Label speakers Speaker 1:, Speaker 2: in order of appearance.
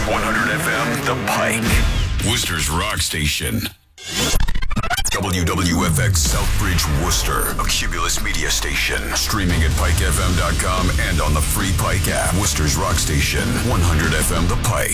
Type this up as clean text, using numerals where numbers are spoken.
Speaker 1: 100 FM, The Pike. Worcester's rock station. WWFX Southbridge, Worcester, a Cumulus media station. Streaming at pikefm.com and on the free Pike app. Worcester's rock station, 100 FM The Pike.